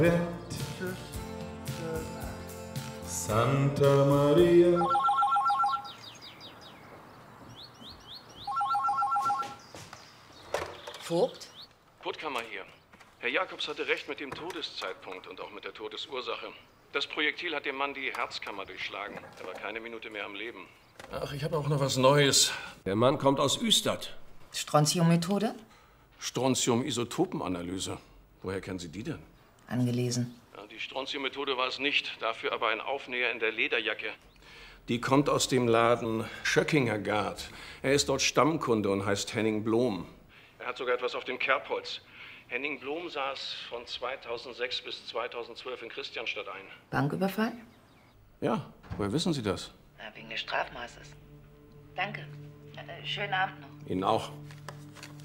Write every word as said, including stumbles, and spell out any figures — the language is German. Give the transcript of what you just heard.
Santa Maria. Vogt? Puttkammer hier. Herr Jakobs hatte recht mit dem Todeszeitpunkt und auch mit der Todesursache. Das Projektil hat dem Mann die Herzkammer durchschlagen. Er war keine Minute mehr am Leben. Ach, ich habe auch noch was Neues. Der Mann kommt aus Üstad. Strontium-Methode? Strontium-Isotopenanalyse. Woher kennen Sie die denn? Angelesen. Ja, die Strontium-Methode war es nicht, dafür aber ein Aufnäher in der Lederjacke. Die kommt aus dem Laden Schöckinger Gard. Er ist dort Stammkunde und heißt Henning Blom. Er hat sogar etwas auf dem Kerbholz. Henning Blom saß von zweitausendsechs bis zweitausendzwölf in Christianstadt ein. Banküberfall? Ja, woher wissen Sie das? Na, wegen des Strafmaßes. Danke. Äh, schönen Abend noch. Ihnen auch.